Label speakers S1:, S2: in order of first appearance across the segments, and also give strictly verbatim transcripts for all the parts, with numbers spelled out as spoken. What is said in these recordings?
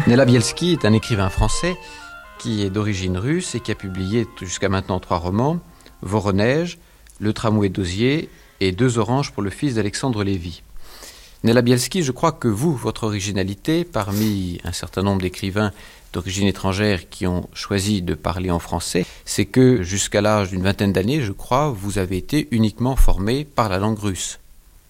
S1: Nella Bielski est un écrivain français qui est d'origine russe et qui a publié jusqu'à maintenant trois romans, Voronège, Le tramway d'Osier et Deux oranges pour le fils d'Alexandre Lévy. Nella Bielski, je crois que vous, votre originalité, parmi un certain nombre d'écrivains d'origine étrangère qui ont choisi de parler en français, c'est que jusqu'à l'âge d'une vingtaine d'années, je crois, vous avez été uniquement formé par la langue russe.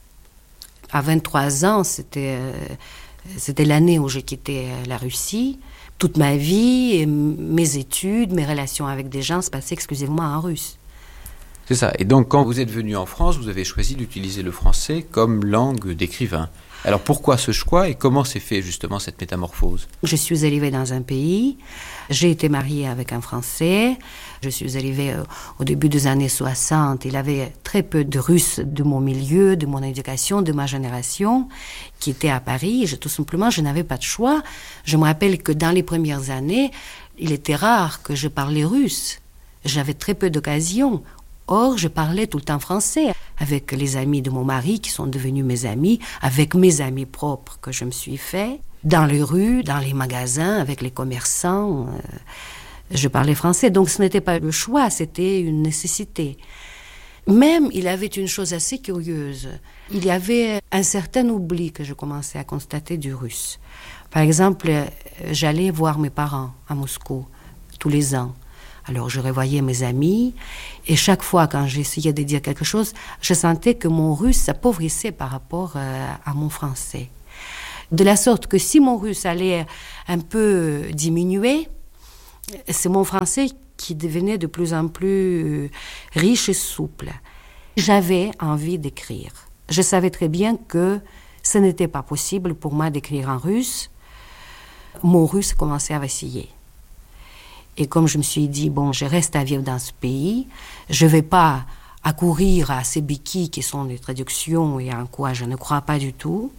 S2: À vingt-trois ans, c'était, euh, c'était l'année où j'ai quitté la Russie. Toute ma vie, et mes études, mes relations avec des gens se passaient exclusivement en russe.
S1: C'est ça. Et donc, quand vous êtes venu en France, vous avez choisi d'utiliser le français comme langue d'écrivain. Alors, pourquoi ce choix et comment s'est fait justement cette métamorphose ?
S2: Je suis arrivée dans un pays, j'ai été mariée avec un Français, je suis arrivée au début des années soixante, il y avait très peu de Russes de mon milieu, de mon éducation, de ma génération, qui étaient à Paris. Je, tout simplement, je n'avais pas de choix. Je me rappelle que dans les premières années, il était rare que je parlais russe. J'avais très peu d'occasions. Or, je parlais tout le temps français, avec les amis de mon mari qui sont devenus mes amis, avec mes amis propres que je me suis fait, dans les rues, dans les magasins, avec les commerçants. Euh, je parlais français, donc ce n'était pas le choix, c'était une nécessité. Même, il y avait une chose assez curieuse. Il y avait un certain oubli que je commençais à constater du russe. Par exemple, j'allais voir mes parents à Moscou tous les ans. Alors, je revoyais mes amis, et chaque fois, quand j'essayais de dire quelque chose, je sentais que mon russe s'appauvrissait par rapport euh, à mon français. De la sorte que si mon russe allait un peu diminuer, c'est mon français qui devenait de plus en plus riche et souple. J'avais envie d'écrire. Je savais très bien que ce n'était pas possible pour moi d'écrire en russe. Mon russe commençait à vaciller. Et comme je me suis dit, bon, je reste à vivre dans ce pays, je ne vais pas accourir à ces béquilles qui sont des traductions et en quoi je ne crois pas du tout.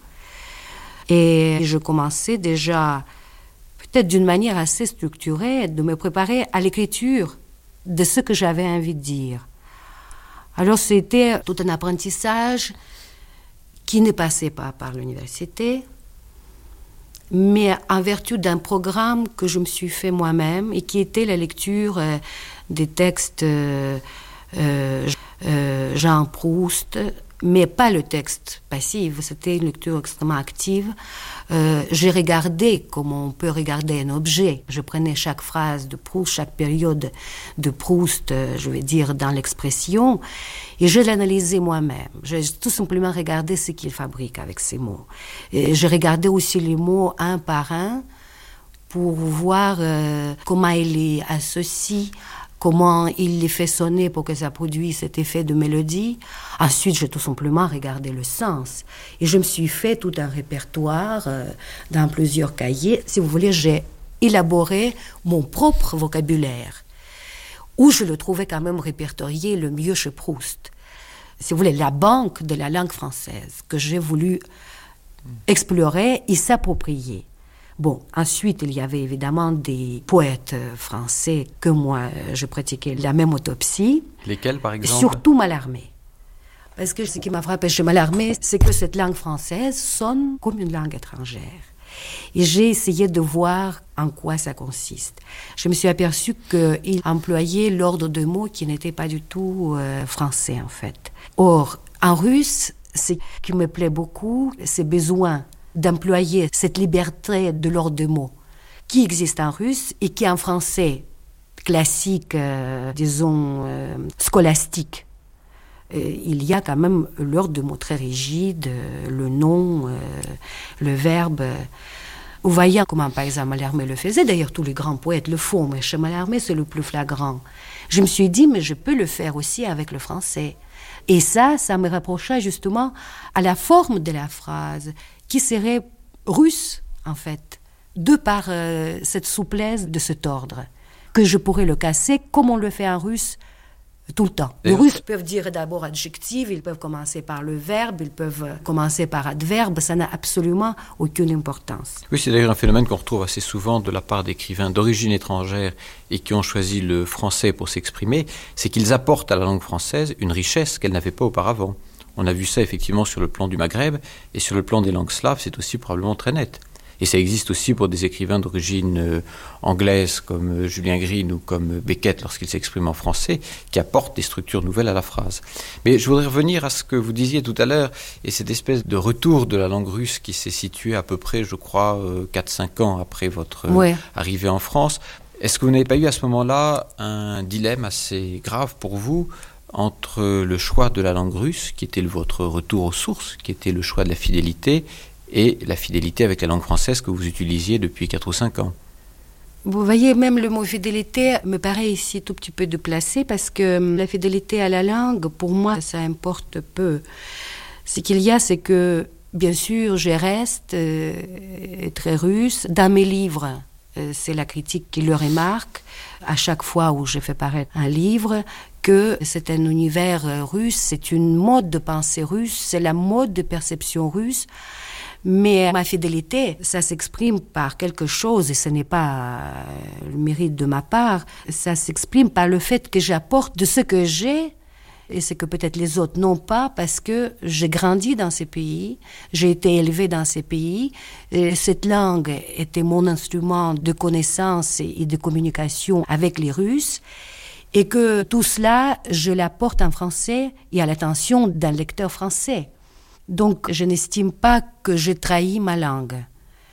S2: Et je commençais déjà, peut-être d'une manière assez structurée, de me préparer à l'écriture de ce que j'avais envie de dire. Alors c'était tout un apprentissage qui ne passait pas par l'université, mais en vertu d'un programme que je me suis fait moi-même et qui était la lecture euh, des textes euh, euh, euh, Jean Proust, mais pas le texte passif, c'était une lecture extrêmement active. Euh, j'ai regardé comment on peut regarder un objet. Je prenais chaque phrase de Proust, chaque période de Proust, euh, je vais dire, dans l'expression, et je l'analysais moi-même. J'ai tout simplement regardé ce qu'il fabrique avec ces mots. Et je regardais aussi les mots un par un pour voir euh, comment il les associe, comment il les fait sonner pour que ça produise cet effet de mélodie. Ensuite, j'ai tout simplement regardé le sens. Et je me suis fait tout un répertoire euh, dans plusieurs cahiers. Si vous voulez, j'ai élaboré mon propre vocabulaire, où je le trouvais quand même répertorié le mieux chez Proust. Si vous voulez, la banque de la langue française que j'ai voulu explorer et s'approprier. Bon, ensuite, il y avait évidemment des poètes français que moi, je pratiquais la même autopsie.
S1: Lesquels, par exemple ?
S2: Surtout Mallarmé. Parce que ce qui m'a frappé chez Mallarmé, c'est que cette langue française sonne comme une langue étrangère. Et j'ai essayé de voir en quoi ça consiste. Je me suis aperçue qu'il employait l'ordre de mots qui n'était pas du tout euh, français, en fait. Or, en russe, ce qui me plaît beaucoup, c'est besoin d'employer cette liberté de l'ordre de mots qui existe en russe et qui en français classique, euh, disons, euh, scolastique. Euh, il y a quand même l'ordre de mots très rigide, euh, le nom, euh, le verbe. Euh. Vous voyez comment, par exemple, Mallarmé le faisait. D'ailleurs, tous les grands poètes le font, mais chez Mallarmé, c'est le plus flagrant. Je me suis dit, mais je peux le faire aussi avec le français. Et ça, ça me rapprochait justement à la forme de la phrase, qui serait russe, en fait, de par euh, cette souplesse de cet ordre, que je pourrais le casser comme on le fait en russe tout le temps. Les Russes peuvent dire d'abord adjectif, ils peuvent commencer par le verbe, ils peuvent commencer par adverbe, ça n'a absolument aucune importance.
S1: Oui, c'est d'ailleurs un phénomène qu'on retrouve assez souvent de la part d'écrivains d'origine étrangère et qui ont choisi le français pour s'exprimer, c'est qu'ils apportent à la langue française une richesse qu'elle n'avait pas auparavant. On a vu ça effectivement sur le plan du Maghreb, et sur le plan des langues slaves, c'est aussi probablement très net. Et ça existe aussi pour des écrivains d'origine euh, anglaise comme euh, Julien Green ou comme Beckett lorsqu'ils s'expriment en français, qui apportent des structures nouvelles à la phrase. Mais je voudrais revenir à ce que vous disiez tout à l'heure, et cette espèce de retour de la langue russe qui s'est situé à peu près, je crois, euh, quatre à cinq ans après votre euh,
S2: ouais.
S1: arrivée en France. Est-ce que vous n'avez pas eu à ce moment-là un dilemme assez grave pour vous entre le choix de la langue russe, qui était votre retour aux sources, qui était le choix de la fidélité, et la fidélité avec la langue française que vous utilisiez depuis quatre ou cinq ans?
S2: Vous voyez, même le mot fidélité me paraît ici tout petit peu déplacé, parce que la fidélité à la langue, pour moi, ça importe peu. Ce qu'il y a, c'est que, bien sûr, je reste euh, très russe. Dans mes livres, euh, c'est la critique qui le remarque, à chaque fois où je fais paraître un livre, que c'est un univers russe, c'est une mode de pensée russe, c'est la mode de perception russe. Mais ma fidélité, ça s'exprime par quelque chose, et ce n'est pas le mérite de ma part, ça s'exprime par le fait que j'apporte de ce que j'ai, et ce que peut-être les autres n'ont pas, parce que j'ai grandi dans ces pays, j'ai été élevée dans ces pays, et cette langue était mon instrument de connaissance et de communication avec les Russes, et que tout cela, je l'apporte en français et à l'attention d'un lecteur français. Donc, je n'estime pas que j'ai trahi ma langue.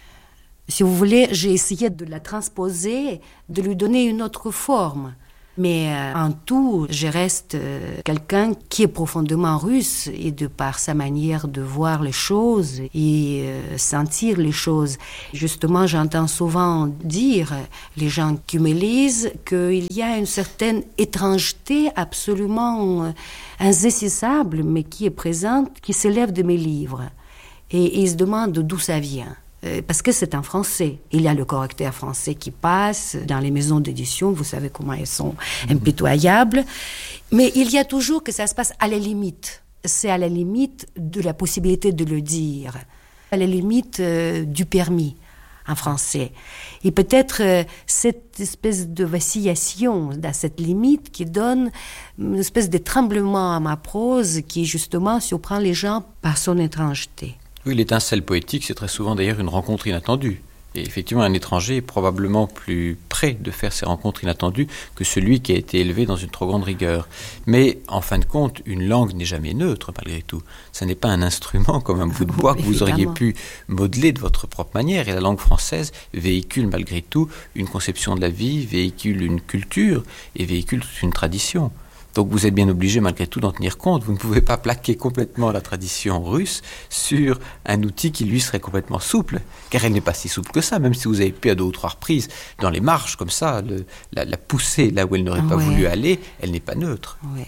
S2: Si vous voulez, j'ai essayé de la transposer, de lui donner une autre forme. Mais euh, en tout, je reste euh, quelqu'un qui est profondément russe, et de par sa manière de voir les choses et euh, sentir les choses. Justement, j'entends souvent dire, les gens qui me lisent, qu'il y a une certaine étrangeté absolument euh, insaisissable, mais qui est présente, qui s'élève de mes livres. Et, et ils se demandent d'où ça vient. Parce que c'est en français. Il y a le correcteur français qui passe dans les maisons d'édition, vous savez comment elles sont impitoyables. Mais il y a toujours que ça se passe à la limite. C'est à la limite de la possibilité de le dire, à la limite euh, du permis en français. Et peut-être euh, cette espèce de vacillation dans cette limite qui donne une espèce de tremblement à ma prose qui justement surprend les gens par son étrangeté.
S1: Oui, l'étincelle poétique, c'est très souvent d'ailleurs une rencontre inattendue. Et effectivement, un étranger est probablement plus près de faire ces rencontres inattendues que celui qui a été élevé dans une trop grande rigueur. Mais en fin de compte, une langue n'est jamais neutre malgré tout. Ce n'est pas un instrument comme un bout de bois que vous auriez pu modeler de votre propre manière. Et la langue française véhicule malgré tout une conception de la vie, véhicule une culture et véhicule toute une tradition. Donc vous êtes bien obligé malgré tout d'en tenir compte. Vous ne pouvez pas plaquer complètement la tradition russe sur un outil qui lui serait complètement souple, car elle n'est pas si souple que ça, même si vous avez pu à deux ou trois reprises dans les marches comme ça, le, la, la pousser là où elle n'aurait pas
S2: ouais.
S1: voulu aller, elle n'est pas neutre.
S2: Ouais.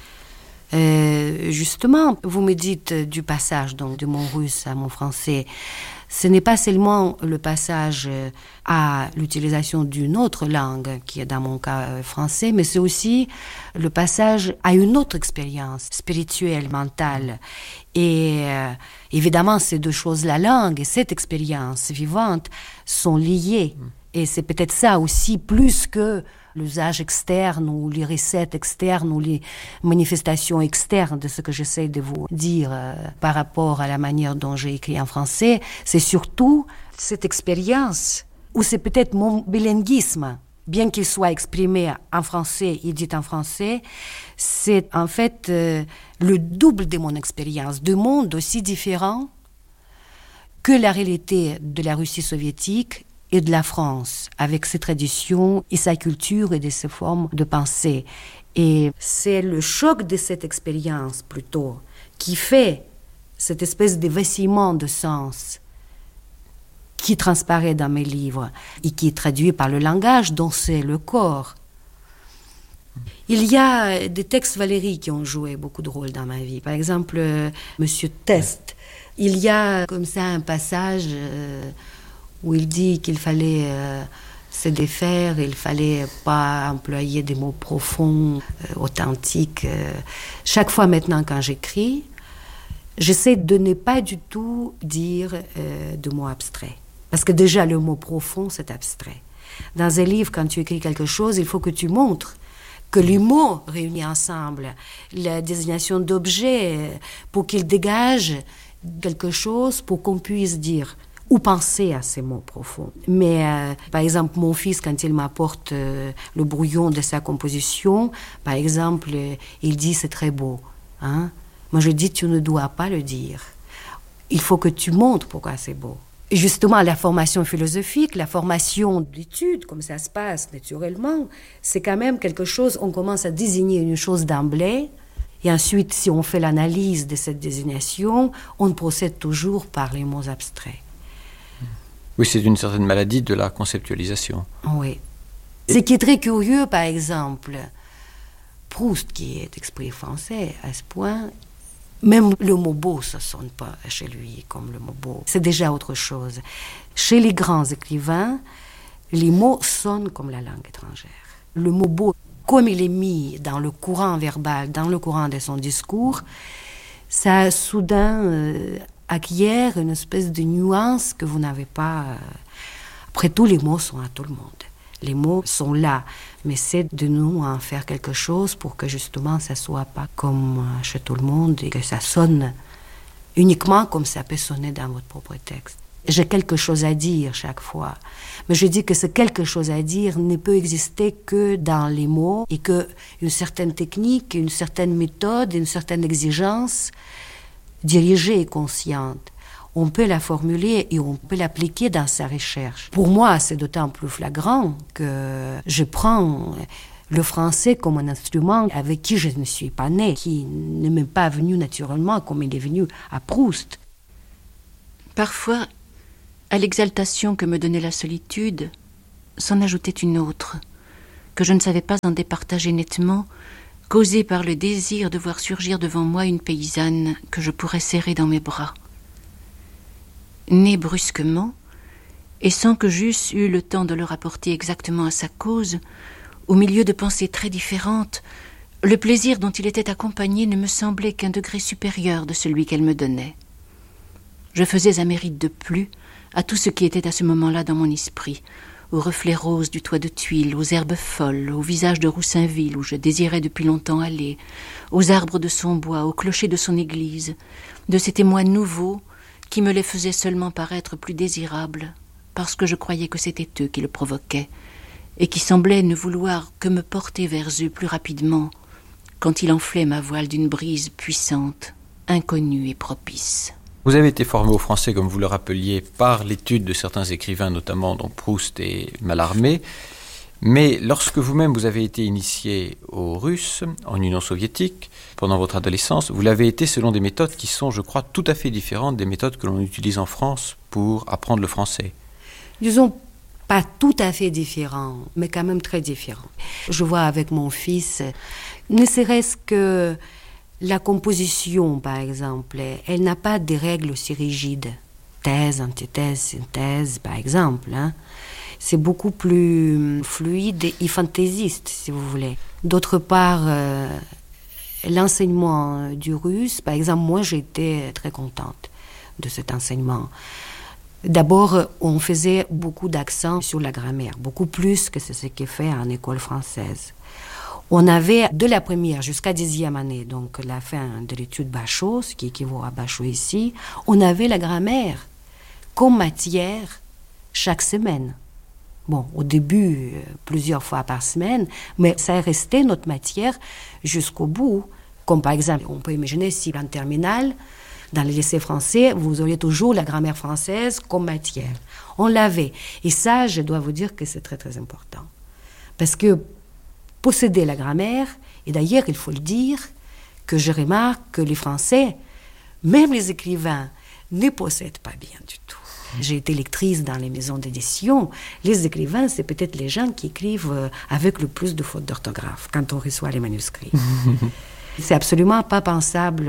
S2: Euh, justement, vous me dites du passage donc, de mon russe à mon français. Ce n'est pas seulement le passage à l'utilisation d'une autre langue, qui est dans mon cas français, mais c'est aussi le passage à une autre expérience spirituelle, mentale. Et euh, évidemment, ces deux choses, la langue et cette expérience vivante, sont liées. Et c'est peut-être ça aussi, plus que l'usage externe ou les recettes externes ou les manifestations externes de ce que j'essaie de vous dire euh, par rapport à la manière dont j'ai écrit en français, c'est surtout cette expérience, ou c'est peut-être mon bilinguisme, bien qu'il soit exprimé en français et dit en français, c'est en fait euh, le double de mon expérience, de mondes aussi différents que la réalité de la Russie soviétique et de la France, avec ses traditions et sa culture et de ses formes de pensée. Et c'est le choc de cette expérience, plutôt, qui fait cette espèce de vacillement de sens qui transparaît dans mes livres et qui est traduit par le langage dont c'est le corps. Il y a des textes Valéry qui ont joué beaucoup de rôles dans ma vie. Par exemple, euh, Monsieur Test. Il y a comme ça un passage... Euh, où il dit qu'il fallait euh, se défaire, il fallait pas employer des mots profonds, euh, authentiques. Euh. Chaque fois maintenant quand j'écris, j'essaie de ne pas du tout dire euh, de mots abstraits. Parce que déjà le mot profond, c'est abstrait. Dans un livre, quand tu écris quelque chose, il faut que tu montres que les mots réunis ensemble, la désignation d'objets, pour qu'ils dégagent quelque chose, pour qu'on puisse dire ou penser à ces mots profonds. Mais euh, par exemple, mon fils, quand il m'apporte euh, le brouillon de sa composition, par exemple, euh, il dit c'est très beau. Hein? Moi, je dis tu ne dois pas le dire. Il faut que tu montres pourquoi c'est beau. Et justement, la formation philosophique, la formation d'études, comme ça se passe naturellement, c'est quand même quelque chose, on commence à désigner une chose d'emblée, et ensuite, si on fait l'analyse de cette désignation, on procède toujours par les mots abstraits.
S1: Oui, c'est une certaine maladie de la conceptualisation.
S2: Oui. Ce qui est très curieux, par exemple, Proust, qui est exprès français à ce point, même le mot beau ne sonne pas chez lui comme le mot beau. C'est déjà autre chose. Chez les grands écrivains, les mots sonnent comme la langue étrangère. Le mot beau, comme il est mis dans le courant verbal, dans le courant de son discours, ça soudain euh, acquiert une espèce de nuance que vous n'avez pas. Euh... Après tout, les mots sont à tout le monde. Les mots sont là, mais c'est de nous en faire quelque chose pour que justement ça soit pas comme chez tout le monde et que ça sonne uniquement comme ça peut sonner dans votre propre texte. J'ai quelque chose à dire chaque fois, mais je dis que ce quelque chose à dire ne peut exister que dans les mots et que une certaine technique, une certaine méthode, une certaine exigence dirigée et consciente, on peut la formuler et on peut l'appliquer dans sa recherche. Pour moi, c'est d'autant plus flagrant que je prends le français comme un instrument avec qui je ne suis pas née, qui ne m'est pas venu naturellement comme il est venu à Proust.
S3: Parfois, à l'exaltation que me donnait la solitude, s'en ajoutait une autre, que je ne savais pas en départager nettement, causée par le désir de voir surgir devant moi une paysanne que je pourrais serrer dans mes bras. Née brusquement, et sans que j'eusse eu le temps de le rapporter exactement à sa cause, au milieu de pensées très différentes, le plaisir dont il était accompagné ne me semblait qu'un degré supérieur de celui qu'elle me donnait. Je faisais un mérite de plus à tout ce qui était à ce moment-là dans mon esprit, aux reflets roses du toit de tuiles, aux herbes folles, au visage de Roussainville où je désirais depuis longtemps aller, aux arbres de son bois, au clocher de son église, de ces témoins nouveaux qui me les faisaient seulement paraître plus désirables, parce que je croyais que c'était eux qui le provoquaient, et qui semblaient ne vouloir que me porter vers eux plus rapidement, quand il enflait ma voile d'une brise puissante, inconnue et propice.
S1: Vous avez été formé au français, comme vous le rappeliez, par l'étude de certains écrivains, notamment donc Proust et Mallarmé. Mais lorsque vous-même vous avez été initié au russe, en Union soviétique, pendant votre adolescence, vous l'avez été selon des méthodes qui sont, je crois, tout à fait différentes des méthodes que l'on utilise en France pour apprendre le français.
S2: Disons, pas tout à fait différents, mais quand même très différents. Je vois avec mon fils, ne serait-ce que la composition, par exemple, elle n'a pas de règles aussi rigides. Thèse, antithèse, synthèse, par exemple. Hein. C'est beaucoup plus fluide et fantaisiste, si vous voulez. D'autre part, euh, l'enseignement du russe, par exemple, moi, j'étais très contente de cet enseignement. D'abord, on faisait beaucoup d'accent sur la grammaire, beaucoup plus que ce qui est fait en école française. On avait, de la première jusqu'à dixième année, donc la fin de l'étude Bachot, ce qui équivaut à Bachot ici, on avait la grammaire comme matière chaque semaine. Bon, au début, plusieurs fois par semaine, mais ça est resté notre matière jusqu'au bout. Comme par exemple, on peut imaginer si en terminale, dans les lycées français, vous auriez toujours la grammaire française comme matière. On l'avait. Et ça, je dois vous dire que c'est très, très important. Parce que posséder la grammaire, et d'ailleurs, il faut le dire, que je remarque que les Français, même les écrivains, ne possèdent pas bien du tout. J'ai été lectrice dans les maisons d'édition. Les écrivains, c'est peut-être les gens qui écrivent avec le plus de fautes d'orthographe quand on reçoit les manuscrits. C'est absolument pas pensable.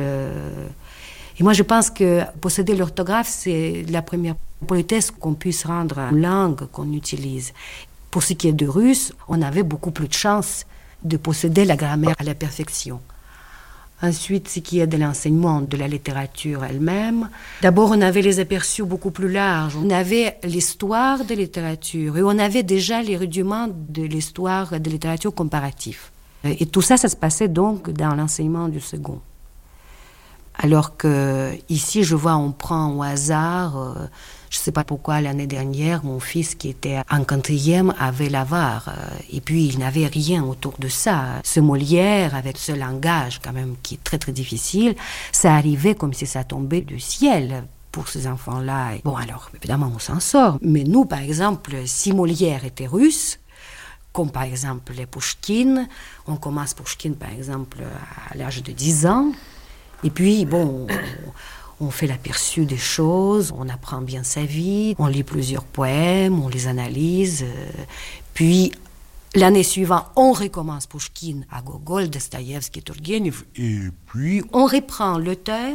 S2: Et moi, je pense que posséder l'orthographe, c'est la première politesse qu'on puisse rendre à une langue qu'on utilise. Pour ce qui est de russe, on avait beaucoup plus de chance de posséder la grammaire à la perfection. Ensuite, ce qui est de l'enseignement de la littérature elle-même, d'abord, on avait les aperçus beaucoup plus larges. On avait l'histoire de la littérature et on avait déjà les rudiments de l'histoire de la littérature comparative. Et tout ça, ça se passait donc dans l'enseignement du second. Alors que ici, je vois, on prend au hasard, euh, Je ne sais pas pourquoi l'année dernière, mon fils qui était en quatrième avait l'avare. Et puis il n'avait rien autour de ça. Ce Molière, avec ce langage quand même qui est très très difficile, ça arrivait comme si ça tombait du ciel pour ces enfants-là. Bon alors, évidemment, on s'en sort. Mais nous, par exemple, si Molière était russe, comme par exemple les Pouchkine, on commence Pouchkine par exemple à l'âge de dix ans. Et puis, bon... On fait l'aperçu des choses, on apprend bien sa vie, on lit plusieurs poèmes, on les analyse. Puis, l'année suivante, on recommence Pouchkine à Gogol, Dostoïevski, Turgenev. Et puis, on reprend l'auteur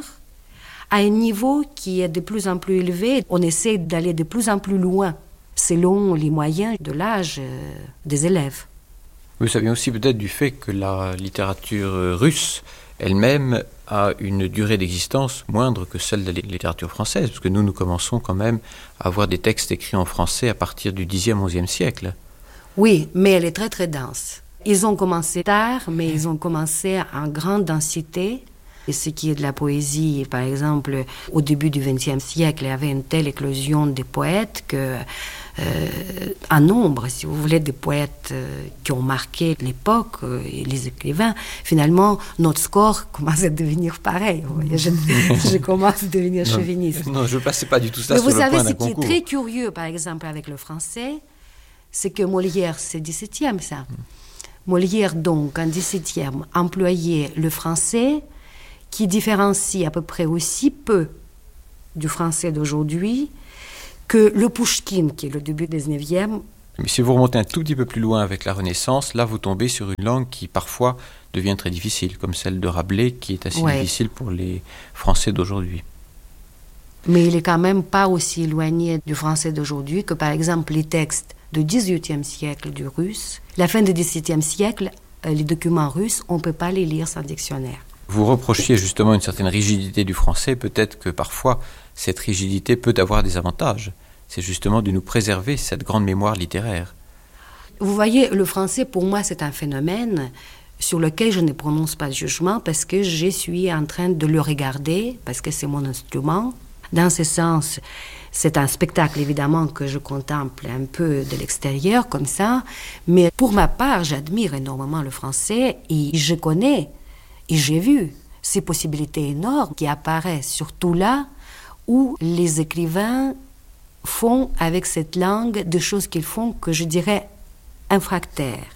S2: à un niveau qui est de plus en plus élevé. On essaie d'aller de plus en plus loin, selon les moyens de l'âge des élèves.
S1: Oui, ça vient aussi peut-être du fait que la littérature russe elle-même a une durée d'existence moindre que celle de la littérature française, parce que nous, nous commençons quand même à avoir des textes écrits en français à partir du dixième, onzième siècle.
S2: Oui, mais elle est très très dense. Ils ont commencé tard, mais ils ont commencé en grande densité. Et ce qui est de la poésie, par exemple, au début du vingtième siècle, il y avait une telle éclosion des poètes que, euh, un nombre, si vous voulez, de poètes euh, qui ont marqué l'époque, euh, et les écrivains, finalement, notre score commence à devenir pareil. Je, je commence à devenir
S1: non,
S2: chauviniste.
S1: Non, je ne plaçais pas du tout ça
S2: Mais
S1: sur le point d'un concours.
S2: Vous savez, ce qui est très curieux, par exemple, avec le français, c'est que Molière, c'est dix-septième, ça. Mm. Molière, donc, en dix-septième, employait le français qui différencie à peu près aussi peu du français d'aujourd'hui que le Pouchkine, qui est le début du dix-neuvième.
S1: Mais si vous remontez un tout petit peu plus loin avec la Renaissance, là vous tombez sur une langue qui parfois devient très difficile, comme celle de Rabelais, qui est assez ouais. difficile pour les Français d'aujourd'hui.
S2: Mais il n'est quand même pas aussi éloigné du français d'aujourd'hui que par exemple les textes du dix-huitième siècle du russe. La fin du dix-septième siècle, les documents russes, on ne peut pas les lire sans dictionnaire.
S1: Vous reprochiez justement une certaine rigidité du français, peut-être que parfois cette rigidité peut avoir des avantages. C'est justement de nous préserver cette grande mémoire littéraire.
S2: Vous voyez, le français pour moi c'est un phénomène sur lequel je ne prononce pas de jugement parce que je suis en train de le regarder, parce que c'est mon instrument. Dans ce sens, c'est un spectacle évidemment que je contemple un peu de l'extérieur comme ça, mais pour ma part j'admire énormément le français et je connais et j'ai vu ces possibilités énormes qui apparaissent surtout là où les écrivains font avec cette langue des choses qu'ils font que je dirais infractaires,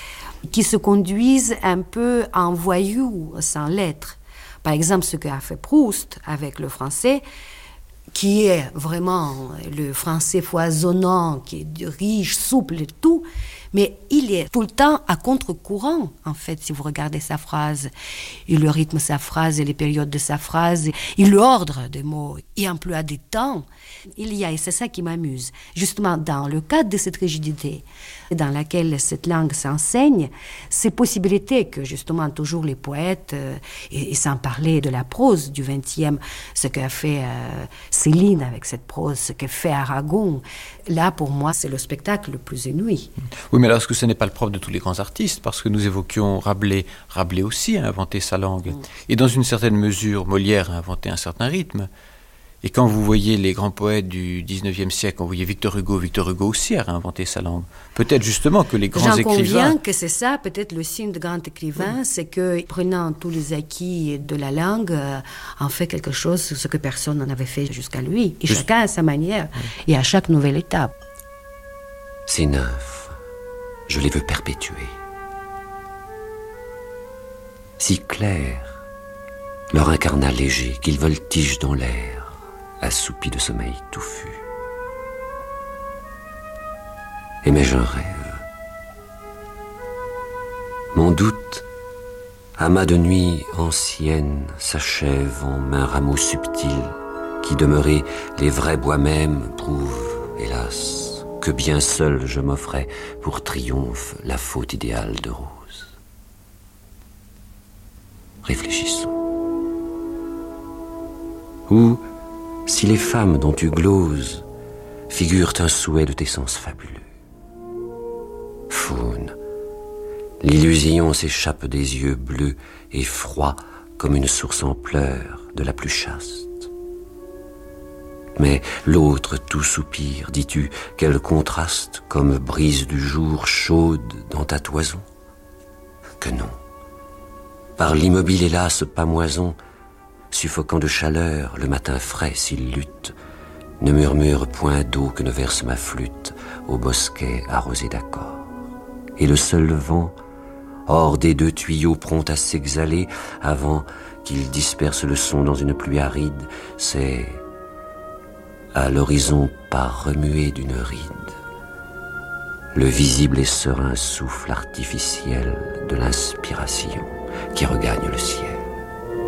S2: qui se conduisent un peu en voyous sans l'être. Par exemple, ce qu'a fait Proust avec le français, qui est vraiment le français foisonnant, qui est riche, souple et tout, mais il est tout le temps à contre-courant, en fait, si vous regardez sa phrase. Il rythme sa phrase et les périodes de sa phrase, il ordre des mots, il emploie des temps. Il y a, et c'est ça qui m'amuse, justement dans le cadre de cette rigidité dans laquelle cette langue s'enseigne, ces possibilités que justement toujours les poètes, euh, et, et sans parler de la prose du vingtième, ce qu'a fait euh, Céline avec cette prose, ce qu'a fait Aragon, là pour moi c'est le spectacle le plus inouï.
S1: Oui, mais alors est-ce que ce n'est pas le propre de tous les grands artistes? Parce que nous évoquions Rabelais, Rabelais aussi a inventé sa langue, mm. et dans une certaine mesure Molière a inventé un certain rythme. Et quand vous voyez les grands poètes du dix-neuvième siècle, quand vous voyez Victor Hugo, Victor Hugo aussi a réinventé sa langue. Peut-être justement que les grands
S2: J'en
S1: écrivains... J'en
S2: conviens que c'est ça, peut-être le signe de grand écrivain, oui. c'est que prenant tous les acquis de la langue, euh, en fait quelque chose, ce que personne n'en avait fait jusqu'à lui. Et Juste... chacun à sa manière, oui. et à chaque nouvelle étape.
S4: Ces nymphes, je les veux perpétuer. Si clairs, leur incarnat léger, qu'ils voltigent dans l'air, assoupi de sommeil touffu. Et mais j'en rêve. Mon doute, amas de nuit ancienne, s'achève en mains rameaux subtils qui, demeurés les vrais bois mêmes, prouvent, hélas, que bien seul je m'offrais pour triomphe la faute idéale de rose. Réfléchissons. Ou si les femmes dont tu gloses figurent un souhait de tes sens fabuleux. Faune, l'illusion s'échappe des yeux bleus et froids comme une source en pleurs de la plus chaste. Mais l'autre tout soupire, dis-tu, quel contraste, comme brise du jour chaude dans ta toison? Que non. Par l'immobile hélas pamoison, suffoquant de chaleur, le matin frais s'il lutte, ne murmure point d'eau que ne verse ma flûte au bosquet arrosé d'accords. Et le seul vent, hors des deux tuyaux prompt à s'exhaler avant qu'il disperse le son dans une pluie aride, c'est à l'horizon par remuée d'une ride le visible et serein souffle artificiel de l'inspiration qui regagne le ciel.